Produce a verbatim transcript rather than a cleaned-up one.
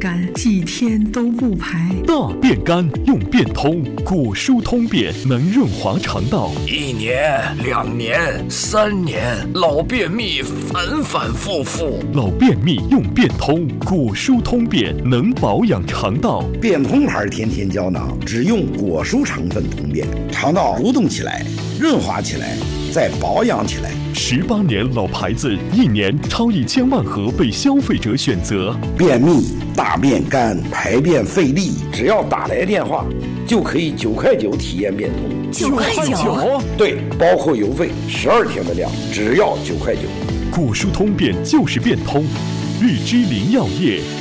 干，几天都不排。 大便干用便通，果蔬通便能润滑肠道。 一年、两年、三年，老便秘反反复复。 老便秘用便通，果蔬通便能保养肠道。 便通牌甜甜胶囊只用果蔬成分通便，肠道蠕动起来，润滑起来，再保养起来。 十八年老牌子，一年超一千万盒被消费者选择。 便秘、大便干、排便费力，只要打来电话，就可以九块九体验便通。 九块九？ 对，包括邮费，十二天的量，只要九块九。 果蔬通便就是便通，日之林药业。